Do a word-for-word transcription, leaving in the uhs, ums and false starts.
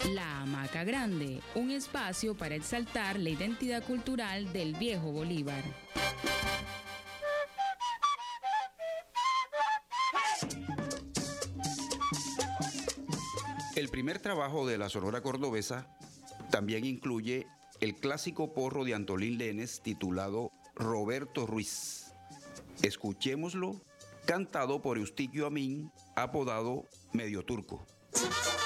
La Hamaca Grande, un espacio para exaltar la identidad cultural del viejo Bolívar. El primer trabajo de la Sonora Cordobesa también incluye el clásico porro de Antolín Lenes titulado Roberto Ruiz. Escuchémoslo, cantado por Eustilio Amín, apodado Medio Turco.